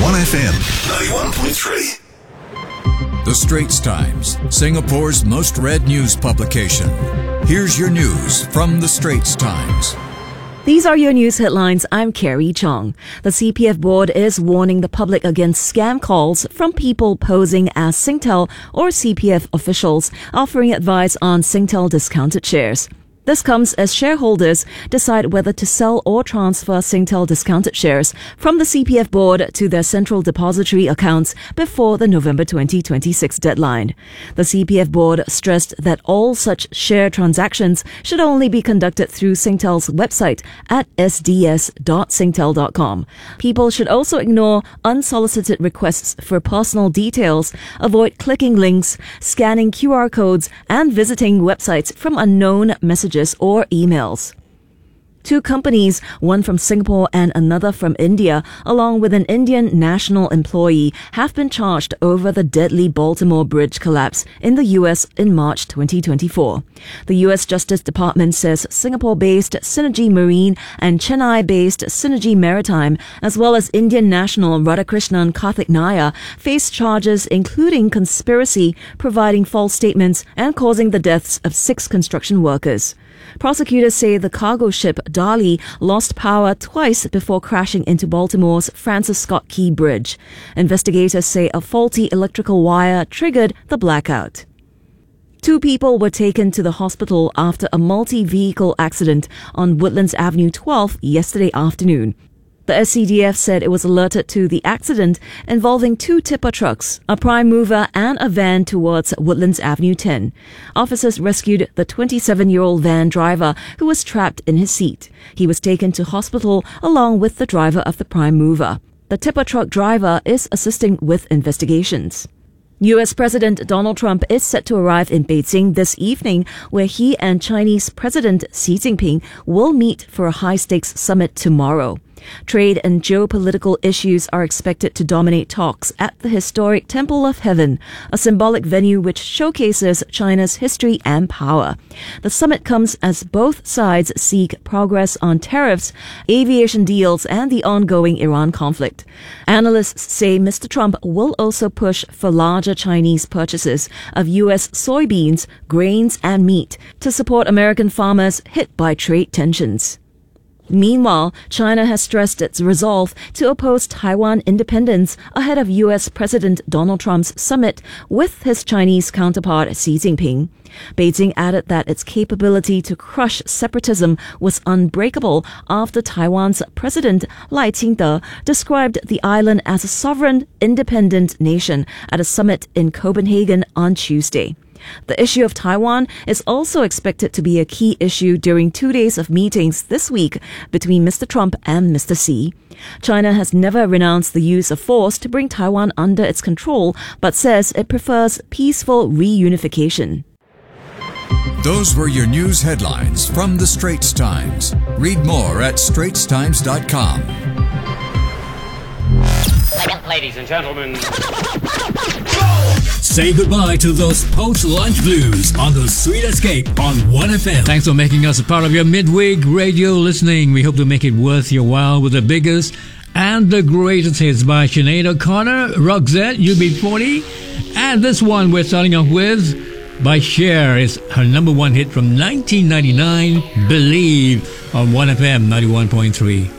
1FM 91.3. The Straits Times, Singapore's most read news publication. Here's your news from The Straits Times. These are your news headlines. I'm Carrie Chong. The CPF board is warning the public against scam calls from people posing as Singtel or CPF officials offering advice on Singtel discounted shares. This comes as shareholders decide whether to sell or transfer Singtel discounted shares from the CPF board to their central depository accounts before the November 2026 deadline. The CPF board stressed that all such share transactions should only be conducted through Singtel's website at sds.singtel.com. People should also ignore unsolicited requests for personal details, avoid clicking links, scanning QR codes, and visiting websites from unknown messages or emails. Two companies, one from Singapore and another from India, along with an Indian national employee, have been charged over the deadly Baltimore bridge collapse in the U.S. in March 2024. The U.S. Justice Department says Singapore-based Synergy Marine and Chennai-based Synergy Maritime, as well as Indian national Radhakrishnan Karthik Nair, face charges including conspiracy, providing false statements, and causing the deaths of 6 construction workers. Prosecutors say the cargo ship Dali lost power twice before crashing into Baltimore's Francis Scott Key Bridge. Investigators say a faulty electrical wire triggered the blackout. 2 people were taken to the hospital after a multi-vehicle accident on Woodlands Avenue 12 yesterday afternoon. The SCDF said it was alerted to the accident involving 2 tipper trucks, a prime mover and a van towards Woodlands Avenue 10. Officers rescued the 27-year-old van driver who was trapped in his seat. He was taken to hospital along with the driver of the prime mover. The tipper truck driver is assisting with investigations. U.S. President Donald Trump is set to arrive in Beijing this evening, where he and Chinese President Xi Jinping will meet for a high-stakes summit tomorrow. Trade and geopolitical issues are expected to dominate talks at the historic Temple of Heaven, a symbolic venue which showcases China's history and power. The summit comes as both sides seek progress on tariffs, aviation deals, and the ongoing Iran conflict. Analysts say Mr. Trump will also push for larger Chinese purchases of U.S. soybeans, grains, and meat to support American farmers hit by trade tensions. Meanwhile, China has stressed its resolve to oppose Taiwan independence ahead of U.S. President Donald Trump's summit with his Chinese counterpart Xi Jinping. Beijing added that its capability to crush separatism was unbreakable after Taiwan's President Lai Ching-te described the island as a sovereign, independent nation at a summit in Copenhagen on Tuesday. The issue of Taiwan is also expected to be a key issue during 2 days of meetings this week between Mr. Trump and Mr. Xi. China has never renounced the use of force to bring Taiwan under its control, but says it prefers peaceful reunification. Those were your news headlines from The Straits Times. Read more at straitstimes.com. Ladies and gentlemen, say goodbye to those post-lunch blues on the Sweet Escape on 1FM. Thanks for making us a part of your midweek radio listening. We hope to make it worth your while with the biggest and the greatest hits by Sinead O'Connor, Roxette, UB40, and this one we're starting off with by Cher. It's her number 1 hit from 1999, Believe, on 1FM 91.3.